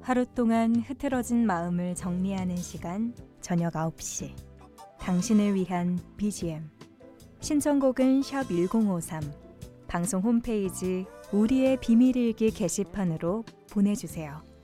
하루 동안 흐트러진 마음을 정리하는 시간, 저녁 9시. 당신을 위한 BGM. 신청곡은 샵 1053. 방송 홈페이지 우리의 비밀일기 게시판으로 보내주세요.